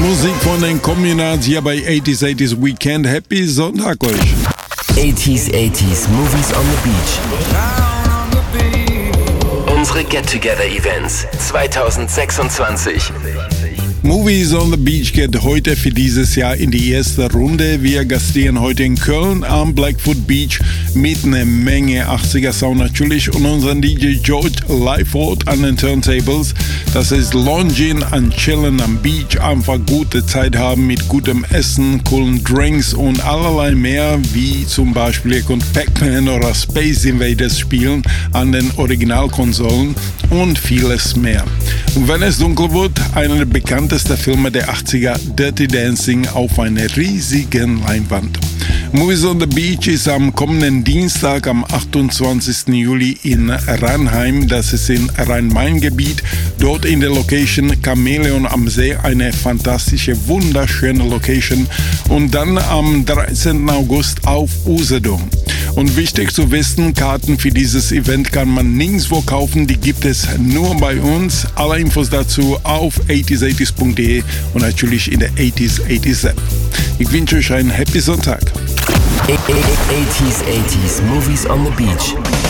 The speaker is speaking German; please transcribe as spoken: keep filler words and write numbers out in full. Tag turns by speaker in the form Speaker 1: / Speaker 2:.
Speaker 1: Musik von den Communards hier bei eighties eighties Weekend. Happy Sonntag euch.
Speaker 2: eighties eighties Movies on the Beach. Unsere Get-Together-Events zwanzig sechsundzwanzig.
Speaker 1: Movies on the Beach geht heute für dieses Jahr in die erste Runde. Wir gastieren heute in Köln am Blackfoot Beach mit einer Menge achtziger Sound natürlich und unseren D J George Lightfoot an den Turntables. Das ist Longin und Chillen am Beach, einfach gute Zeit haben mit gutem Essen, coolen Drinks und allerlei mehr, wie zum Beispiel ihr könnt Pac-Man oder Space Invaders spielen an den Originalkonsolen und vieles mehr. Und wenn es dunkel wird, einer der bekanntesten Filme der achtziger, Dirty Dancing auf einer riesigen Leinwand. Movies on the Beach ist am kommenden Dienstag, am achtundzwanzigsten Juli in Ranheim, das ist in Rhein-Main-Gebiet, dort in der Location Chamäleon am See, eine fantastische, wunderschöne Location, und dann am dreizehnten August auf Usedom. Und wichtig zu wissen, Karten für dieses Event kann man nirgendwo kaufen, die gibt es nur bei uns. Alle Infos dazu auf eighties eighties punkt de und natürlich in der eighties eighties App. Ich wünsche euch einen Happy Sonntag.
Speaker 2: eighties eighties Movies on the Beach.